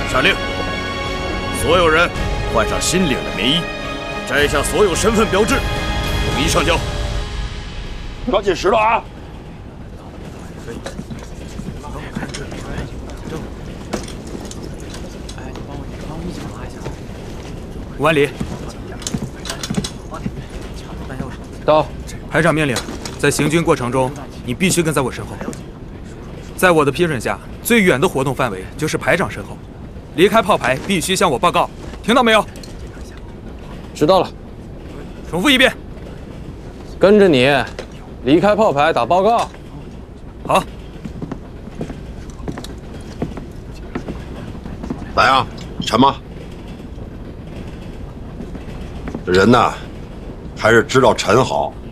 下令，所有人换上新领的棉衣，摘下所有身份标志，统一上交。 抓紧石头啊！ 5万里。 到。 排长命令，在行军过程中，你必须跟在我身后。在我的批准下，最远的活动范围就是排长身后。离开炮排必须向我报告，听到没有？ 知道了。 重复一遍。 跟着你，离开炮排打报告。 好。 咋样，沉吗？这人呐，还是知道沉好。